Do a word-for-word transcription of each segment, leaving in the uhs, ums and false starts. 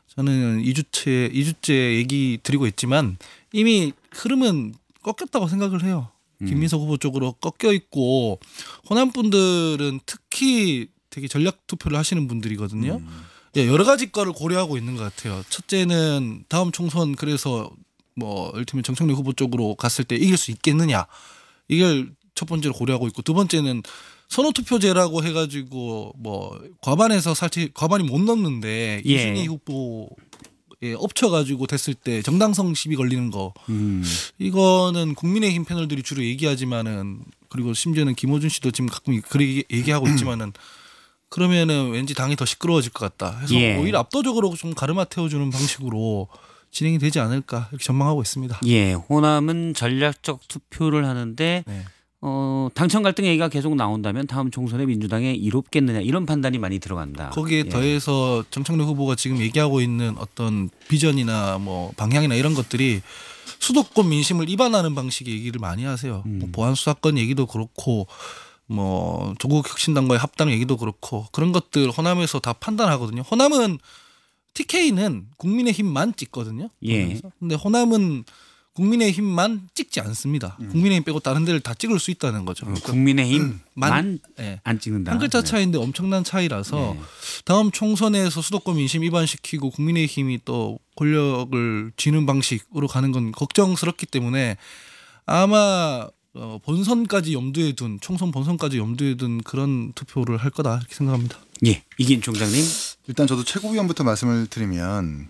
저는 이 주째 이 주째 얘기 드리고 있지만 이미 흐름은 꺾였다고 생각을 해요. 음. 김민석 후보 쪽으로 꺾여 있고 호남 분들은 특히 되게 전략 투표를 하시는 분들이거든요. 음. 여러 가지 거를 고려하고 있는 것 같아요. 첫째는 다음 총선 그래서 뭐 이를테면 정청래 후보 쪽으로 갔을 때 이길 수 있겠느냐 이걸 첫 번째로 고려하고 있고 두 번째는 선호투표제라고 해가지고 뭐 과반에서 사실 과반이 못 넘는데 예. 이준희 후보에 엎쳐가지고 됐을 때 정당성 시비 걸리는 거 음. 이거는 국민의힘 패널들이 주로 얘기하지만은 그리고 심지어는 김호준 씨도 지금 가끔 그렇게 얘기하고 있지만은 그러면은 왠지 당이 더 시끄러워질 것 같다 해서 예. 오히려 압도적으로 좀 가르마 태워주는 방식으로 진행이 되지 않을까 이렇게 전망하고 있습니다. 예, 호남은 전략적 투표를 하는데 네. 어, 당청 갈등 얘기가 계속 나온다면 다음 총선에 민주당에 이롭겠느냐 이런 판단이 많이 들어간다. 거기에 예. 더해서 정청래 후보가 지금 얘기하고 있는 어떤 비전이나 뭐 방향이나 이런 것들이 수도권 민심을 이반하는 방식의 얘기를 많이 하세요. 음. 뭐 보안 수사권 얘기도 그렇고 뭐 조국 혁신당과의 합당 얘기도 그렇고 그런 것들 호남에서 다 판단하거든요. 호남은 티케이는 국민의힘만 찍거든요. 예. 근데 호남은 국민의힘만 찍지 않습니다. 음. 국민의힘 빼고 다른 데를 다 찍을 수 있다는 거죠. 음, 국민의힘만 네. 안 찍는다. 한 글자 차이인데 네. 엄청난 차이라서 네. 다음 총선에서 수도권 민심 이반시키고 국민의힘이 또 권력을 쥐는 방식으로 가는 건 걱정스럽기 때문에 아마 어, 본선까지 염두에 둔 총선 본선까지 염두에 둔 그런 투표를 할 거다 이렇게 생각합니다. 예, 이긴 총장님. 일단 저도 최고위원부터 말씀을 드리면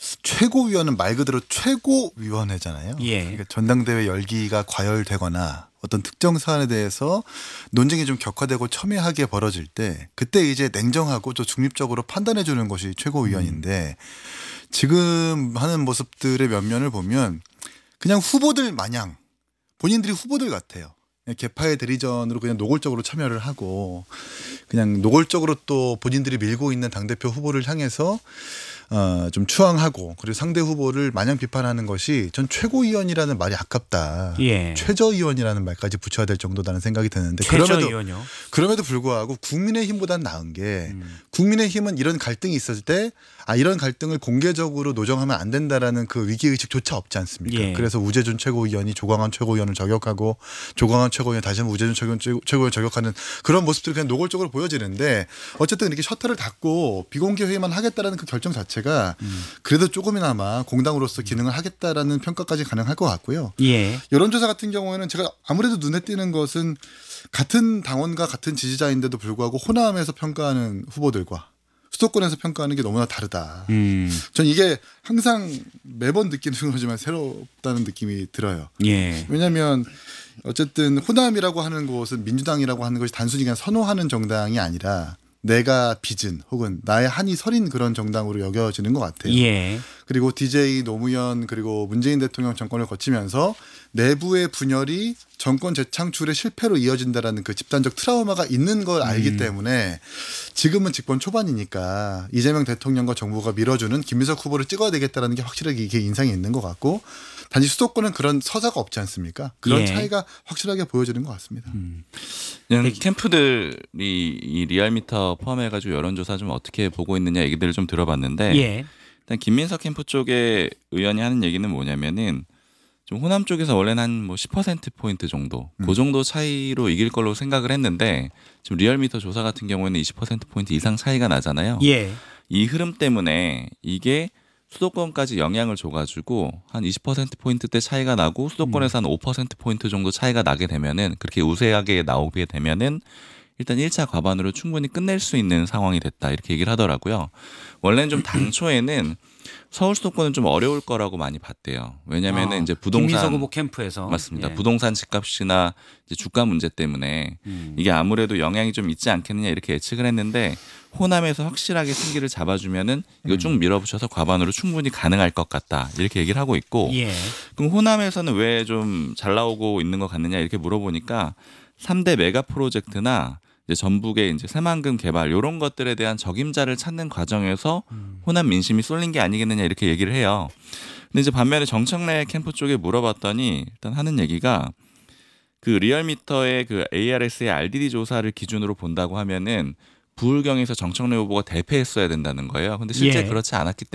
최고위원은 말 그대로 최고위원회잖아요. 예. 그러니까 전당대회 열기가 과열되거나 어떤 특정 사안에 대해서 논쟁이 좀 격화되고 첨예하게 벌어질 때 그때 이제 냉정하고 또 중립적으로 판단해 주는 것이 최고위원인데 음. 지금 하는 모습들의 면면을 보면 그냥 후보들 마냥 본인들이 후보들 같아요. 개파의 대리전으로 그냥 노골적으로 참여를 하고 그냥 노골적으로 또 본인들이 밀고 있는 당대표 후보를 향해서 어, 좀 추앙하고 그리고 상대 후보를 마냥 비판하는 것이 전 최고위원이라는 말이 아깝다. 예. 최저위원이라는 말까지 붙여야 될 정도라는 생각이 드는데 최저위원요? 그럼에도, 그럼에도 불구하고 국민의힘보다는 나은 게 음. 국민의힘은 이런 갈등이 있었을 때 아, 이런 갈등을 공개적으로 노정하면 안 된다라는 그 위기의식조차 없지 않습니까? 예. 그래서 우재준 최고위원이 조광한 최고위원을 저격하고 조광한 최고위원 다시 한번 우재준 최고위원, 최고위원 저격하는 그런 모습들이 그냥 노골적으로 보여지는데 어쨌든 이렇게 셔터를 닫고 비공개 회의만 하겠다라는 그 결정 자체가 음. 그래도 조금이나마 공당으로서 기능을 하겠다라는 평가까지 가능할 것 같고요. 예. 여론조사 같은 경우에는 제가 아무래도 눈에 띄는 것은 같은 당원과 같은 지지자인데도 불구하고 호남에서 평가하는 후보들과 수도권에서 평가하는 게 너무나 다르다. 음. 전 이게 항상 매번 느끼는 거지만 새롭다는 느낌이 들어요. 예. 왜냐하면 어쨌든 호남이라고 하는 곳은 민주당이라고 하는 것이 단순히 그냥 선호하는 정당이 아니라 내가 빚은 혹은 나의 한이 서린 그런 정당으로 여겨지는 것 같아요. 예. 그리고 디제이 노무현 그리고 문재인 대통령 정권을 거치면서 내부의 분열이 정권 재창출의 실패로 이어진다라는 그 집단적 트라우마가 있는 걸 알기 음. 때문에 지금은 집권 초반이니까 이재명 대통령과 정부가 밀어주는 김민석 후보를 찍어야 되겠다라는 게 확실하게 이게 인상이 있는 것 같고 단지 수도권은 그런 서사가 없지 않습니까? 그런 예. 차이가 확실하게 보여지는 것 같습니다. 음. 캠프들이 이 리얼미터 포함해가지고 여론조사 좀 어떻게 보고 있느냐 얘기들을 좀 들어봤는데 예. 일단 김민석 캠프 쪽의 의원이 하는 얘기는 뭐냐면은 좀 호남 쪽에서 원래는 한 뭐 십 퍼센트 포인트 정도 음. 그 정도 차이로 이길 걸로 생각을 했는데 지금 리얼미터 조사 같은 경우에는 이십 퍼센트 포인트 이상 차이가 나잖아요. 예. 이 흐름 때문에 이게 수도권까지 영향을 줘가지고 한 이십 퍼센트 포인트대 차이가 나고 수도권에서 음. 한 오 퍼센트 포인트 정도 차이가 나게 되면은 그렇게 우세하게 나오게 되면은 일단 일 차 과반으로 충분히 끝낼 수 있는 상황이 됐다 이렇게 얘기를 하더라고요. 원래는 좀 당초에는 서울 수도권은 좀 어려울 거라고 많이 봤대요. 왜냐하면은 아, 이제 부동산 김민석 후보 캠프에서 맞습니다. 예. 부동산 집값이나 이제 주가 문제 때문에 음. 이게 아무래도 영향이 좀 있지 않겠느냐 이렇게 예측을 했는데 호남에서 확실하게 승기를 잡아주면은 이거 쭉 밀어붙여서 과반으로 충분히 가능할 것 같다 이렇게 얘기를 하고 있고 예. 그럼 호남에서는 왜 좀 잘 나오고 있는 것 같느냐 이렇게 물어보니까 삼 대 메가 프로젝트나 이제 전북의 이제 새만금 개발 이런 것들에 대한 적임자를 찾는 과정에서 음. 호남 민심이 쏠린 게 아니겠느냐 이렇게 얘기를 해요. 근데 이제 반면에 정청래 캠프 쪽에 물어봤더니 일단 하는 얘기가 그 리얼미터의 그 에이알에스의 알디디 조사를 기준으로 본다고 하면은 부울경에서 정청래 후보가 대패했어야 된다는 거예요. 근데 실제 예. 그렇지 않았기 때문에